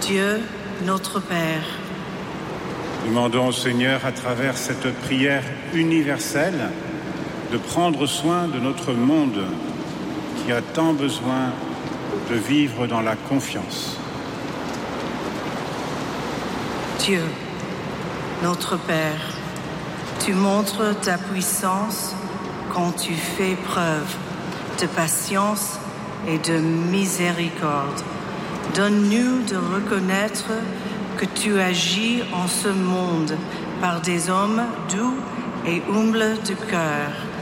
Dieu, notre Père. Demandons au Seigneur, à travers cette prière universelle, de prendre soin de notre monde qui a tant besoin de vivre dans la confiance. Dieu, notre Père, tu montres ta puissance quand tu fais preuve de patience et de miséricorde. Donne-nous de reconnaître que tu agis en ce monde par des hommes doux et humbles de cœur.